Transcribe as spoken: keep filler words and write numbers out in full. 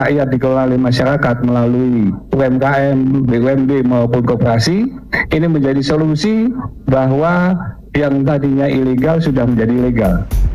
rakyat dikelola oleh masyarakat melalui U M K M, B U M D maupun koperasi, ini menjadi solusi bahwa yang tadinya ilegal sudah menjadi legal.